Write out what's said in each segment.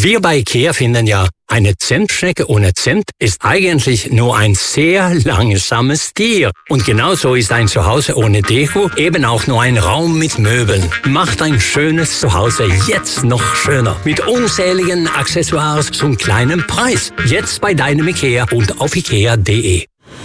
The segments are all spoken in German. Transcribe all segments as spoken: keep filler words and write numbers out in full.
Wir bei IKEA finden ja, eine Zentschnecke ohne Zent ist eigentlich nur ein sehr langsames Tier. Und genauso ist ein Zuhause ohne Deko eben auch nur ein Raum mit Möbeln. Macht ein schönes Zuhause jetzt noch schöner. Mit unzähligen Accessoires zum kleinen Preis. Jetzt bei deinem IKEA und auf ikea punkt de.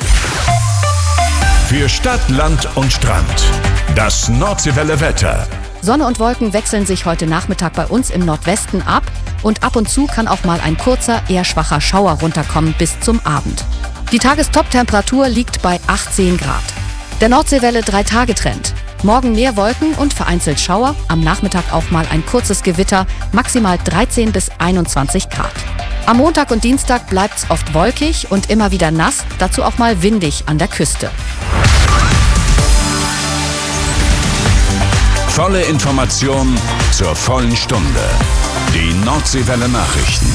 Für Stadt, Land und Strand. Das Nordseewelle Wetter. Sonne und Wolken wechseln sich heute Nachmittag bei uns im Nordwesten ab und ab und zu kann auch mal ein kurzer, eher schwacher Schauer runterkommen bis zum Abend. Die Tagestop-Temperatur liegt bei achtzehn Grad. Der Nordseewelle drei-Tage-Trend. Morgen mehr Wolken und vereinzelt Schauer, am Nachmittag auch mal ein kurzes Gewitter, maximal dreizehn bis einundzwanzig Grad. Am Montag und Dienstag bleibt's oft wolkig und immer wieder nass, dazu auch mal windig an der Küste. Volle Information zur vollen Stunde. Die Nordseewelle Nachrichten.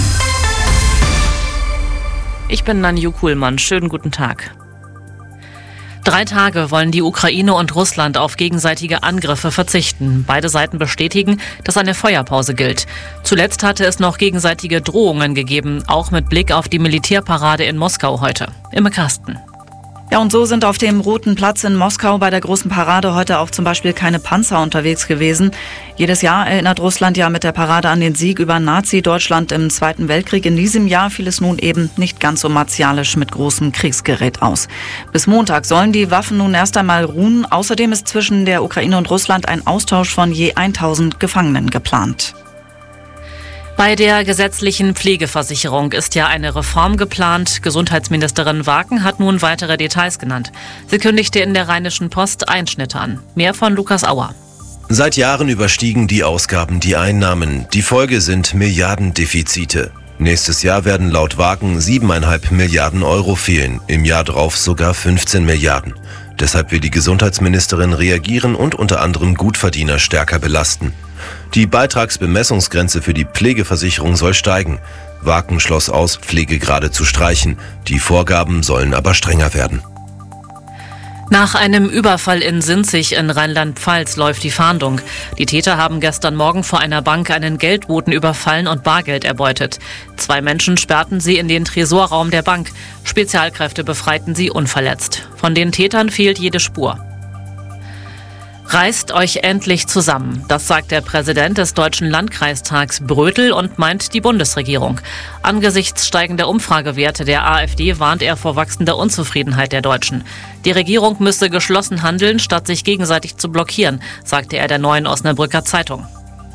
Ich bin Nanju Kuhlmann. Schönen guten Tag. Drei Tage wollen die Ukraine und Russland auf gegenseitige Angriffe verzichten. Beide Seiten bestätigen, dass eine Feuerpause gilt. Zuletzt hatte es noch gegenseitige Drohungen gegeben, auch mit Blick auf die Militärparade in Moskau heute. Imme Karsten. Ja, und so sind auf dem Roten Platz in Moskau bei der großen Parade heute auch zum Beispiel keine Panzer unterwegs gewesen. Jedes Jahr erinnert Russland ja mit der Parade an den Sieg über Nazi-Deutschland im Zweiten Weltkrieg. In diesem Jahr fiel es nun eben nicht ganz so martialisch mit großem Kriegsgerät aus. Bis Montag sollen die Waffen nun erst einmal ruhen. Außerdem ist zwischen der Ukraine und Russland ein Austausch von je tausend Gefangenen geplant. Bei der gesetzlichen Pflegeversicherung ist ja eine Reform geplant. Gesundheitsministerin Waken hat nun weitere Details genannt. Sie kündigte in der Rheinischen Post Einschnitte an. Mehr von Lukas Auer. Seit Jahren überstiegen die Ausgaben die Einnahmen. Die Folge sind Milliardendefizite. Nächstes Jahr werden laut Waken siebeneinhalb Milliarden Euro fehlen, im Jahr drauf sogar fünfzehn Milliarden. Deshalb will die Gesundheitsministerin reagieren und unter anderem Gutverdiener stärker belasten. Die Beitragsbemessungsgrenze für die Pflegeversicherung soll steigen. Waken schloss aus, Pflegegrade zu streichen. Die Vorgaben sollen aber strenger werden. Nach einem Überfall in Sinzig in Rheinland-Pfalz läuft die Fahndung. Die Täter haben gestern Morgen vor einer Bank einen Geldboten überfallen und Bargeld erbeutet. Zwei Menschen sperrten sie in den Tresorraum der Bank. Spezialkräfte befreiten sie unverletzt. Von den Tätern fehlt jede Spur. Reißt euch endlich zusammen, das sagt der Präsident des Deutschen Landkreistags Brötel und meint die Bundesregierung. Angesichts steigender Umfragewerte der AfD warnt er vor wachsender Unzufriedenheit der Deutschen. Die Regierung müsse geschlossen handeln, statt sich gegenseitig zu blockieren, sagte er der Neuen Osnabrücker Zeitung.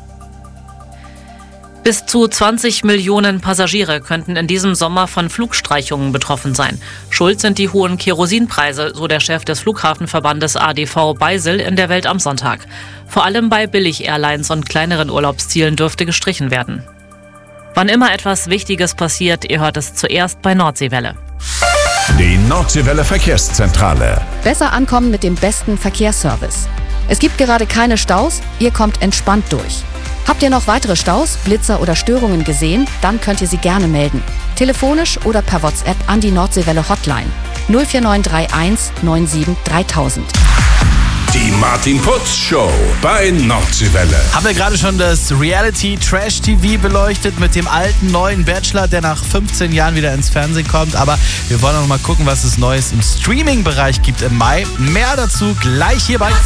Bis zu zwanzig Millionen Passagiere könnten in diesem Sommer von Flugstreichungen betroffen sein. Schuld sind die hohen Kerosinpreise, so der Chef des Flughafenverbandes A D V Beisel in der Welt am Sonntag. Vor allem bei Billig-Airlines und kleineren Urlaubszielen dürfte gestrichen werden. Wann immer etwas Wichtiges passiert, ihr hört es zuerst bei Nordseewelle. Die Nordseewelle Verkehrszentrale. Besser ankommen mit dem besten Verkehrsservice. Es gibt gerade keine Staus, ihr kommt entspannt durch. Habt ihr noch weitere Staus, Blitzer oder Störungen gesehen? Dann könnt ihr sie gerne melden. Telefonisch oder per WhatsApp an die Nordseewelle Hotline null vier neun drei eins neun sieben dreitausend. Die Martin Putz Show bei Nordseewelle. Haben wir gerade schon das Reality-Trash-T V beleuchtet mit dem alten, neuen Bachelor, der nach fünfzehn Jahren wieder ins Fernsehen kommt. Aber wir wollen auch noch mal gucken, was es Neues im Streaming-Bereich gibt im Mai. Mehr dazu gleich hier bei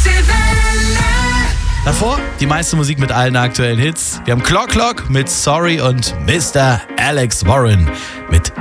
Davor die meiste Musik mit allen aktuellen Hits. Wir haben Clock Clock mit Sorry und Mister Alex Warren mit